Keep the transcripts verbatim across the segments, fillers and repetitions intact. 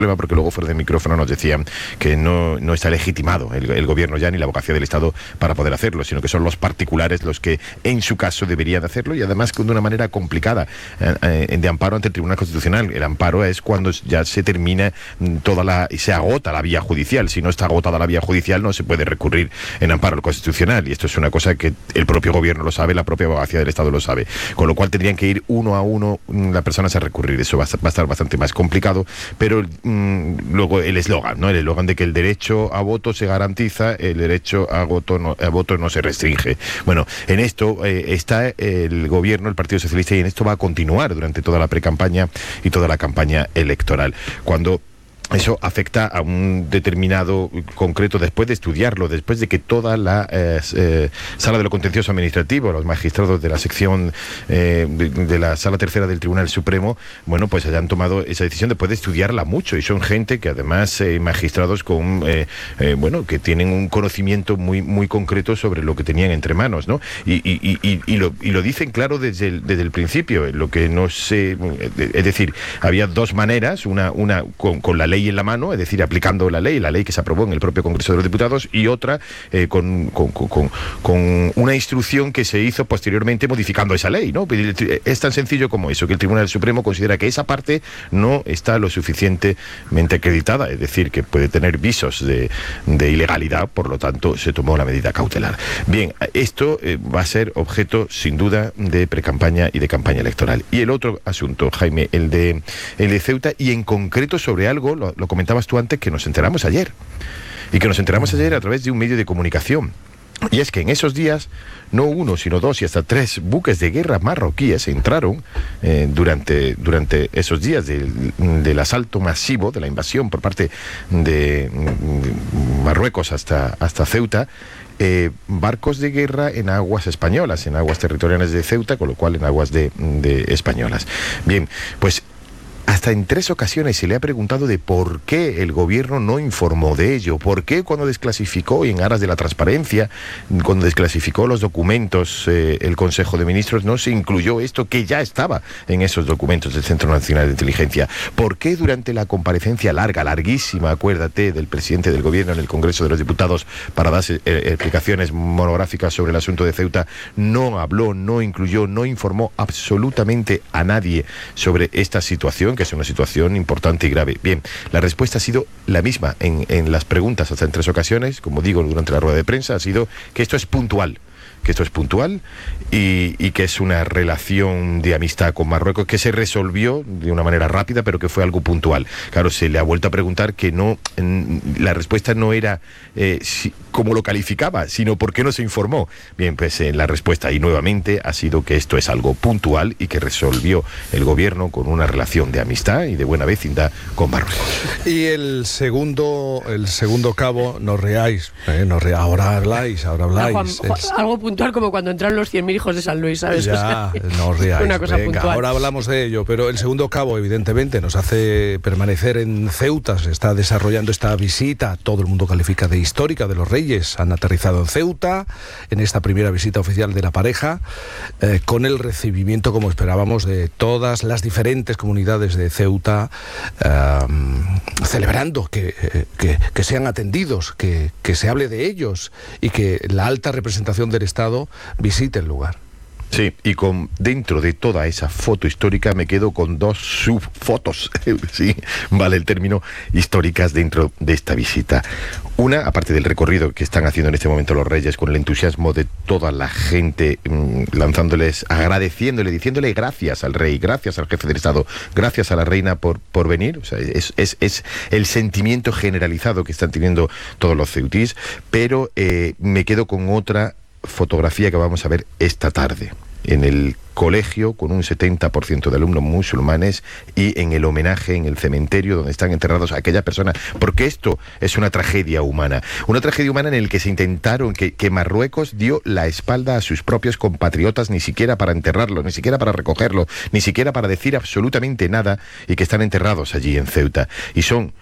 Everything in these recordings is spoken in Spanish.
porque luego fuera del micrófono nos decían que no, no está legitimado el, el gobierno ya ni la abogacía del Estado para poder hacerlo, sino que son los particulares los que en su caso deberían hacerlo, y además de una manera complicada, eh, eh, de amparo ante el Tribunal Constitucional. El amparo es cuando ya se termina toda la y se agota la vía judicial. Si no está agotada la vía judicial no se puede recurrir en amparo al Constitucional, y esto es una cosa que el propio gobierno lo sabe, la propia abogacía del Estado lo sabe, con lo cual tendrían que ir uno a uno las personas a recurrir. Eso va a, va a estar bastante más complicado, pero luego el eslogan, ¿no? El eslogan de que el derecho a voto se garantiza, el derecho a voto no, a voto no se restringe. Bueno, en esto eh, está el gobierno, el Partido Socialista, y en esto va a continuar durante toda la precampaña y toda la campaña electoral. Cuando eso afecta a un determinado concreto, después de estudiarlo, después de que toda la eh, eh, sala de lo contencioso administrativo, los magistrados de la sección eh, de, de la sala tercera del Tribunal Supremo, bueno, pues hayan tomado esa decisión después de estudiarla mucho, y son gente que además, eh, magistrados con, eh, eh, bueno, que tienen un conocimiento muy muy concreto sobre lo que tenían entre manos, ¿no? Y, y, y, y, lo, y lo dicen claro desde el, desde el principio, lo que no sé, es decir, había dos maneras, una, una con, con la ley en la mano, es decir, aplicando la ley, la ley que se aprobó en el propio Congreso de los Diputados, y otra eh, con, con, con, con una instrucción que se hizo posteriormente modificando esa ley, ¿no? Es tan sencillo como eso, que el Tribunal Supremo considera que esa parte no está lo suficientemente acreditada, es decir, que puede tener visos de, de ilegalidad, por lo tanto se tomó la medida cautelar. Bien, esto eh, va a ser objeto sin duda de precampaña y de campaña electoral. Y el otro asunto, Jaime, el de, el de Ceuta, y en concreto sobre algo, lo, lo comentabas tú antes, que nos enteramos ayer, y que nos enteramos ayer a través de un medio de comunicación. Y es que en esos días, no uno, sino dos y hasta tres buques de guerra marroquíes entraron eh, durante, durante esos días del, del asalto masivo, de la invasión por parte de, de Marruecos hasta, hasta Ceuta, eh, barcos de guerra en aguas españolas, en aguas territoriales de Ceuta, con lo cual en aguas de, de españolas. Bien, pues hasta en tres ocasiones se le ha preguntado de por qué el gobierno no informó de ello, por qué cuando desclasificó, y en aras de la transparencia, cuando desclasificó los documentos eh, el Consejo de Ministros, no se incluyó esto que ya estaba en esos documentos del Centro Nacional de Inteligencia. ¿Por qué durante la comparecencia larga, larguísima, acuérdate, del presidente del gobierno en el Congreso de los Diputados para dar eh, explicaciones monográficas sobre el asunto de Ceuta, no habló, no incluyó, no informó absolutamente a nadie sobre esta situación, que es una situación importante y grave? Bien, la respuesta ha sido la misma en, en las preguntas, hasta en tres ocasiones, como digo, durante la rueda de prensa, ha sido que esto es puntual, que esto es puntual y, y que es una relación de amistad con Marruecos que se resolvió de una manera rápida, pero que fue algo puntual. Claro, se le ha vuelto a preguntar que no, en, la respuesta no era eh, si, cómo lo calificaba, sino por qué no se informó. Bien, pues eh, la respuesta ahí nuevamente ha sido que esto es algo puntual y que resolvió el gobierno con una relación de amistad y de buena vecindad con Marruecos. Y el segundo, el segundo cabo, no reáis, eh, no re, ahora habláis, ahora habláis. No, Juan, Juan, es... algo puntual como cuando entraron los cien mil hijos de San Luis, ¿sabes? Ya, o sea, no reáis. Una cosa Venga, puntual. ahora hablamos de ello, pero el segundo cabo evidentemente nos hace permanecer en Ceuta. Se está desarrollando esta visita, todo el mundo califica de histórica, de los Reyes. Han aterrizado en Ceuta en esta primera visita oficial de la pareja, eh, con el recibimiento, como esperábamos, de todas las diferentes comunidades de Ceuta, eh, celebrando que, eh, que, que sean atendidos, que, que se hable de ellos y que la alta representación del Estado visite el lugar. Sí, y con dentro de toda esa foto histórica me quedo con dos subfotos, sí, vale el término, históricas dentro de esta visita. Una, aparte del recorrido que están haciendo en este momento los Reyes, con el entusiasmo de toda la gente, mmm, lanzándoles, agradeciéndole, diciéndole gracias al rey, gracias al jefe del Estado, gracias a la reina por, por venir. O sea, es, es, es el sentimiento generalizado que están teniendo todos los ceutís, pero eh, me quedo con otra fotografía que vamos a ver esta tarde en el colegio, con un setenta por ciento de alumnos musulmanes, y en el homenaje en el cementerio donde están enterrados a aquella persona, porque esto es una tragedia humana, una tragedia humana en el que se intentaron, que, que Marruecos dio la espalda a sus propios compatriotas, ni siquiera para enterrarlo, ni siquiera para recogerlo, ni siquiera para decir absolutamente nada, y que están enterrados allí en Ceuta, y son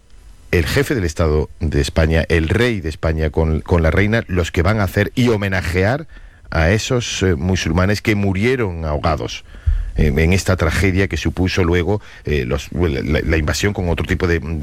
el jefe del Estado de España, el rey de España con, con la reina, los que van a hacer y homenajear a esos eh, musulmanes que murieron ahogados eh, en esta tragedia que supuso luego eh, los, la, la invasión con otro tipo de,